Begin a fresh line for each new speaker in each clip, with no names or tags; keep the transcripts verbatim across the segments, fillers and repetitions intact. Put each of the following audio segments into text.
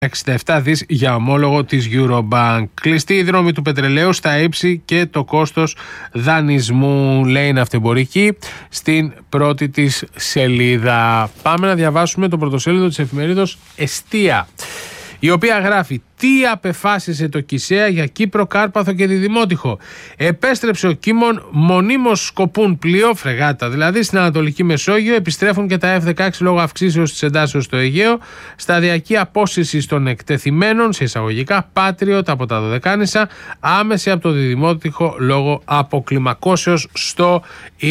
εξήντα επτά δις για ομόλογο της Eurobank. Κλειστή η δρόμη του πετρελαίου στα ύψη και το κόστος δανεισμού, λέει η ναυτεμπορική στην πρώτη της σελίδα. Πάμε να διαβάσουμε το πρωτοσέλιδο της εφημερίδος Εστία, η οποία γράφει: τι απεφάσισε το ΚΙΣΕΑ για Κύπρο, Κάρπαθο και Διδημότυχο. Επέστρεψε ο Κίμων, μονίμως σκοπούν πλοίο, φρεγάτα δηλαδή, στην Ανατολική Μεσόγειο. Επιστρέφουν και τα εφ δεκαέξι λόγω αυξήσεως της εντάσεως στο Αιγαίο. Σταδιακή απόσυρση των εκτεθειμένων, σε εισαγωγικά, Patriot από τα Δωδεκάνησα. Άμεση από το Διδημότυχο λόγω αποκλιμακώσεως στο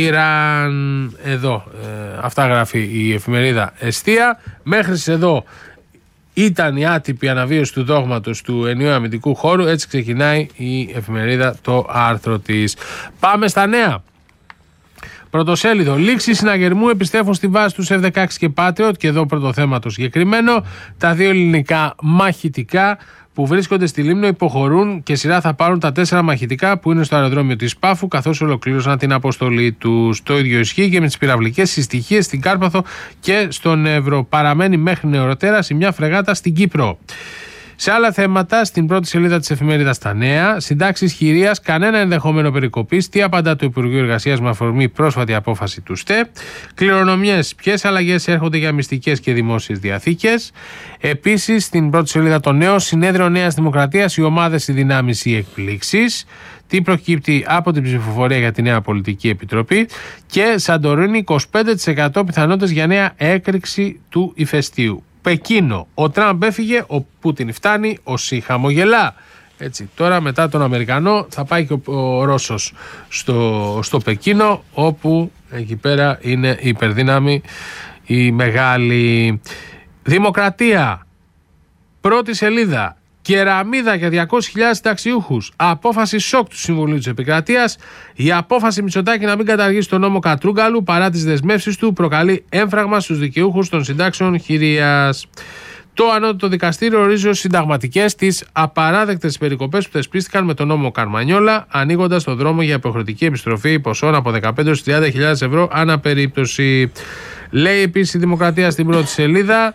Ιράν. Εδώ, ε, αυτά γράφει η εφημερίδα Εστία. Μέχρι εδώ ήταν η άτυπη αναβίωση του δόγματος του ενιαίου αμυντικού χώρου. Έτσι ξεκινάει η εφημερίδα το άρθρο της. Πάμε στα νέα. Πρωτοσέλιδο. Λήξη συναγερμού, επιστρέφουν στη βάση τους εφ δεκαέξι και Patriot. Και εδώ πρώτο θέμα το συγκεκριμένο. Τα δύο ελληνικά μαχητικά που βρίσκονται στη Λίμνο υποχωρούν και σειρά θα πάρουν τα τέσσερα μαχητικά που είναι στο αεροδρόμιο της Πάφου, καθώς ολοκλήρωσαν την αποστολή τους. Το ίδιο ισχύει και με τις πυραυλικές συστοιχίες στην Κάρπαθο και στον Εύρο. Παραμένει μέχρι νεωροτέρας η μια φρεγάτα στην Κύπρο. Σε άλλα θέματα, στην πρώτη σελίδα της εφημερίδας Τα Νέα, συντάξεις χειρίας, κανένα ενδεχόμενο περικοπής. Τι απαντά το Υπουργείο Εργασίας με αφορμή πρόσφατη απόφαση του ΣΤΕ. Κληρονομιές, ποιες αλλαγές έρχονται για μυστικές και δημόσιες διαθήκες. Επίσης, στην πρώτη σελίδα των Νέων, συνέδριο Νέας Δημοκρατίας, οι ομάδες, οι δυνάμεις, οι εκπλήξεις. Τι προκύπτει από την ψηφοφορία για τη νέα πολιτική επιτροπή. Και Σαντορίνη, είκοσι πέντε τοις εκατό πιθανότητες για νέα έκρηξη του ηφαιστείου. Πεκίνο. Ο Τραμπ έφυγε, ο Πούτιν φτάνει, ο Σι χαμογελά. Έτσι, τώρα μετά τον Αμερικανό θα πάει και ο, ο Ρώσος στο, στο Πεκίνο, όπου εκεί πέρα είναι η υπερδύναμη, η μεγάλη. Δημοκρατία. Πρώτη σελίδα. Κεραμίδα για διακόσιες χιλιάδες συνταξιούχους. Απόφαση σοκ του Συμβουλίου της Επικρατείας. Η απόφαση Μητσοτάκη να μην καταργήσει τον νόμο Κατρούγκαλου παρά τις δεσμεύσεις του προκαλεί έμφραγμα στους δικαιούχους των συντάξεων χειρίας. Το ανώτατο δικαστήριο ορίζει ως συνταγματικές τις απαράδεκτες περικοπές που θεσπίστηκαν με τον νόμο Καρμανιόλα, ανοίγοντας τον δρόμο για υποχρεωτική επιστροφή ποσών από δεκαπέντε έως τριάντα χιλιάδες ευρώ ανά περίπτωση. Λέει επίσης η Δημοκρατία στην πρώτη σελίδα.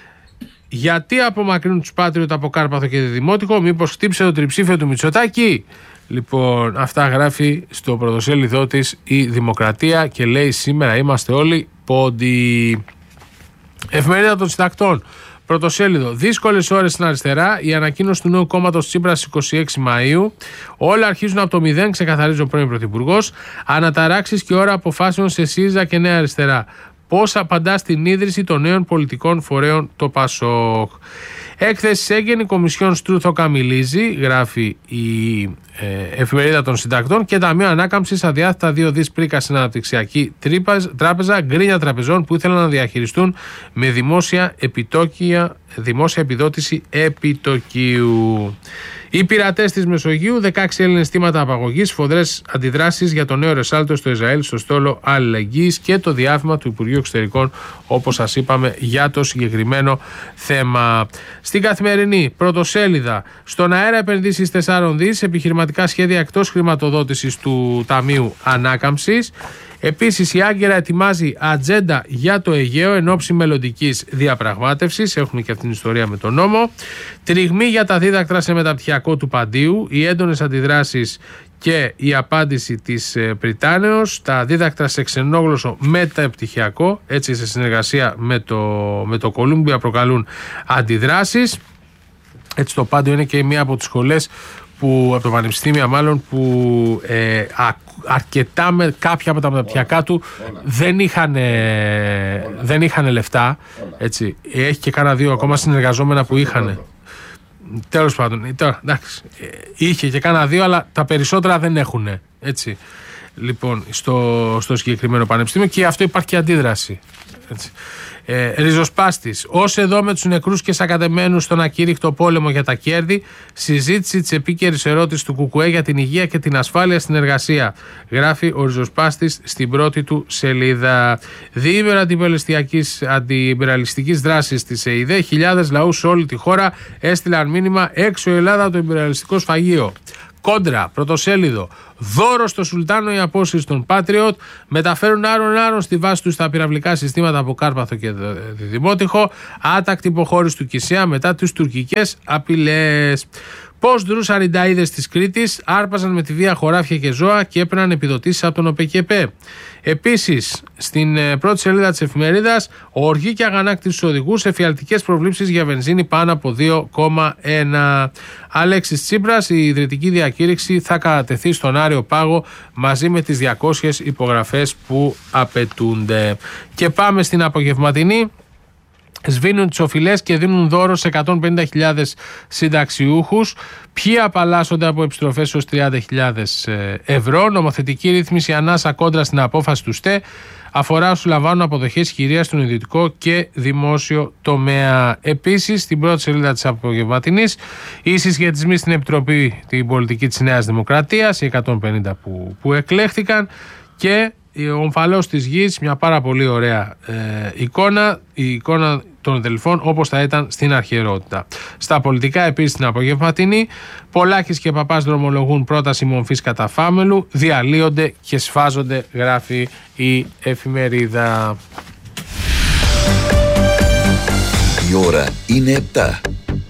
Γιατί απομακρύνουν τους Patriot από Κάρπαθο και Διδημότυχο, μήπως χτύψε το τριψήφιο του Μητσοτάκη? Λοιπόν, αυτά γράφει στο πρωτοσέλιδό της η Δημοκρατία και λέει: σήμερα είμαστε όλοι πόντι. Εφημερίδα των Συντακτών. Πρωτοσέλιδο. Δύσκολες ώρες στην αριστερά. Η ανακοίνωση του νέου κόμματος Τσίπρας είκοσι έξι Μαΐου. Όλα αρχίζουν από το μηδέν, ξεκαθαρίζει ο πρώην Πρωθυπουργός. Αναταράξεις και ώρα αποφάσεων σε ΣΥΡΙΖΑ και Νέα Αριστερά. Πώς απαντά στην ίδρυση των νέων πολιτικών φορέων το ΠΑΣΟΚ. Έκθεση έγκαινη Κομισιόν Στρούθο Καμιλίζη, γράφει η ε, εφημερίδα των Συντακτών, και Ταμείο Ανάκαμψης αδιάθετα δύο δις πρίκα στην αναπτυξιακή τράπεζα, γκρίνια τραπεζών που ήθελαν να διαχειριστούν με δημόσια επιτόκια, δημόσια επιδότηση επιτοκίου. Οι πειρατές της Μεσογείου, δεκαέξι Έλληνες θύματα απαγωγής, σφοδρές αντιδράσεις για το νέο ρεσάλτο στο Ισραήλ στο στόλο αλληλεγγύης και το διάφημα του Υπουργείου Εξωτερικών, όπως σας είπαμε, για το συγκεκριμένο θέμα. Στην Καθημερινή, πρωτοσέλιδα, στον αέρα επενδύσεις τεσσάρων δις, επιχειρηματικά σχέδια εκτός χρηματοδότησης του Ταμείου Ανάκαμψης. Επίσης, η Άγκυρα ετοιμάζει ατζέντα για το Αιγαίο εν ώψη μελλοντικής διαπραγμάτευσης. Έχουμε και αυτήν την ιστορία με τον νόμο. Τριγμή για τα δίδακτρα σε μεταπτυχιακό του Παντίου. Οι έντονες αντιδράσεις και η απάντηση της Πριτάνεως. Τα δίδακτρα σε ξενόγλωσσο μεταπτυχιακό, έτσι σε συνεργασία με το, με το Κολούμπια, προκαλούν αντιδράσεις. Έτσι το Πάντιο είναι και μία από τις σχολές που, από το πανεπιστήμια μάλλον, που ε, α, αρκετά με κάποια από τα μεταπτυχιακά του δεν είχαν, δεν είχαν λεφτά. Έτσι. Έχει και κάνα δύο ακόμα συνεργαζόμενα που είχαν. Τέλος πάντων, τώρα, εντάξει, είχε και κάνα δύο, αλλά τα περισσότερα δεν έχουν. Έτσι. Λοιπόν, στο, στο συγκεκριμένο πανεπιστήμιο, και αυτό υπάρχει και αντίδραση. Έτσι. Ε, ριζοσπάστης. Ως εδώ με τους νεκρούς και σακατεμένους στον ακήρυκτο πόλεμο για τα κέρδη, συζήτηση της επίκαιρης ερώτησης του Κουκουέ για την υγεία και την ασφάλεια στην εργασία. Γράφει ο ριζοσπάστης στην πρώτη του σελίδα. Διήμερα αντιυμπεραλιστικής δράσης της ΕΙΔΕ, χιλιάδες λαούς σε όλη τη χώρα έστειλαν μήνυμα: έξω Ελλάδα το υπεραλιστικό σφαγείο. Κόντρα, πρωτοσέλιδο. Δώρο στο Σουλτάνο οι απόσυρες των Patriot μεταφέρουν άρον-άρον στη βάση του τα πυραυλικά συστήματα από Κάρπαθο και Δημότυχο. Άτακτη υποχώρηση του Κισέα μετά τις τουρκικές απειλές. Πώς δρούσαν οι νταΐδες της Κρήτης, άρπαζαν με τη βία χωράφια και ζώα και έπαιρναν επιδοτήσεις από τον ΟΠΕΚΕΠΕ. Επίσης, στην πρώτη σελίδα της εφημερίδας, οργή και αγανάκτηση στους οδηγούς, εφιαλτικές προβλήψεις για βενζίνη πάνω από δύο κόμμα ένα. Αλέξης Τσίπρας, η ιδρυτική διακήρυξη θα κατατεθεί στον Άριο Πάγο μαζί με τις διακόσιες υπογραφές που απαιτούνται. Και πάμε στην απογευματινή. Σβήνουν τις οφειλές και δίνουν δώρο σε εκατόν πενήντα χιλιάδες συνταξιούχους. Ποιοι απαλλάσσονται από επιστροφές ως τριάντα χιλιάδες ευρώ. Νομοθετική ρύθμιση ανάσα κόντρα στην απόφαση του ΣΤΕ. Αφορά όσους λαμβάνουν αποδοχές χειρίας στον ιδιωτικό και δημόσιο τομέα. Επίσης, στην πρώτη σελίδα της απογευματινής, οι συσχετισμοί στην Επιτροπή την πολιτική της Νέας Δημοκρατίας, οι εκατόν πενήντα που, που εκλέχθηκαν, και ο ομφαλός της γης, μια πάρα πολύ ωραία ε, εικόνα, η εικόνα των αδελφών όπως θα ήταν στην αρχαιότητα. Στα πολιτικά επίσης την απογευματινή, Πολάκης και Παπάς δρομολογούν πρόταση μομφής κατά Φάμελου, διαλύονται και σφάζονται, γράφει η εφημερίδα.
Η ώρα είναι επτά.